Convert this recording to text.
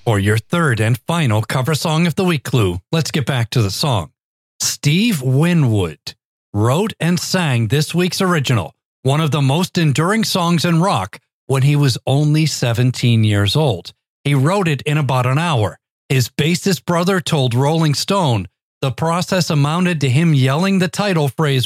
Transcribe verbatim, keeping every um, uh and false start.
For your third and final cover song of the week clue, let's get back to the song. Steve Winwood wrote and sang this week's original, one of the most enduring songs in rock, when he was only seventeen years old. He wrote it in about an hour. His bassist brother told Rolling Stone the process amounted to him yelling the title phrase